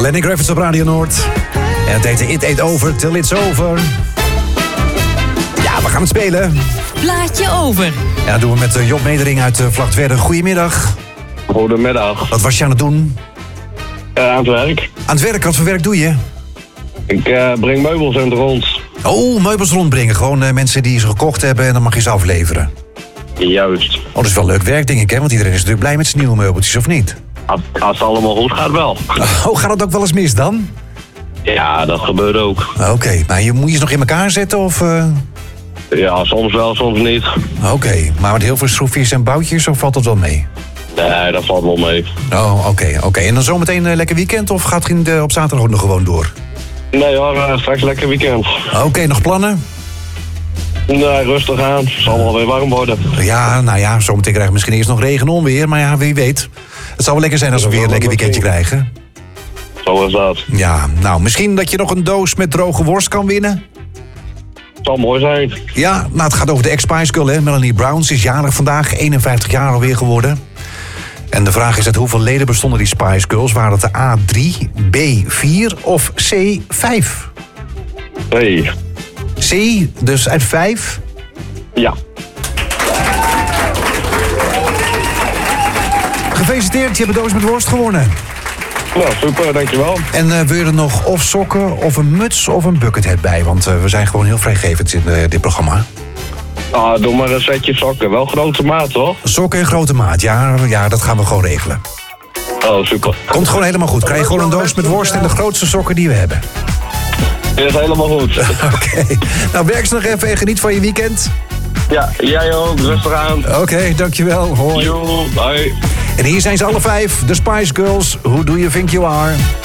Lenny Kravitz op Radio Noord. En het heet It Ain't Over Till It's Over. Ja, we gaan het spelen. Plaatje over. Ja, dat doen we met Job Medering uit Vlagtwedde. Goedemiddag. Goedemiddag. Wat was je aan het doen? Aan het werk. Aan het werk? Wat voor werk doe je? Ik breng meubels in het rond. Oh, meubels rondbrengen. Gewoon mensen die ze gekocht hebben en dan mag je ze afleveren. Juist. Oh, dat is wel leuk werk, denk ik, hè? Want iedereen is natuurlijk blij met zijn nieuwe meubeltjes, of niet? Als het allemaal goed gaat, wel. Oh, gaat het ook wel eens mis dan? Ja, dat gebeurt ook. Oké, maar moet je ze nog in elkaar zetten, of... Ja, soms wel, soms niet. Oké, maar met heel veel schroefjes en boutjes, of valt dat wel mee? Nee, dat valt wel mee. Oh, oké. En dan zometeen een lekker weekend, of gaat het op zaterdag ook nog gewoon door? Nee hoor, straks lekker weekend. Oké, nog plannen? Nee, rustig aan. Het zal wel weer warm worden. Ja, nou ja, zometeen krijgen we misschien eerst nog regen en onweer. Maar ja, wie weet. Het zou wel lekker zijn als we weer een lekker weekendje krijgen. Zo is dat. Ja, nou, misschien dat je nog een doos met droge worst kan winnen. Het zal mooi zijn. Ja, nou, het gaat over de ex-Spice Girl, hè. Melanie Brown. Ze is jarig vandaag, 51 jaar alweer geworden. En de vraag is uit hoeveel leden bestonden die Spice Girls? Waren het de A3, B4 of C5? Hey. C, dus uit 5? Ja. Gefeliciteerd, je hebt een doos met worst gewonnen. Nou, super, dankjewel. En wil je er nog of sokken, of een muts, of een buckethead bij? Want we zijn gewoon heel vrijgevend in dit programma. Doe maar een setje sokken. Wel grote maat, toch? Sokken en grote maat, ja, dat gaan we gewoon regelen. Oh, super. Komt gewoon helemaal goed. Krijg je gewoon een doos met worst en de grootste sokken die we hebben. Is helemaal goed. Oké. Nou, werk ze nog even en geniet van je weekend. Ja, jij ook. Rustig aan. Oké, dankjewel. Hoi. Yo, bye. En hier zijn ze alle 5, de Spice Girls. Who do you think you are?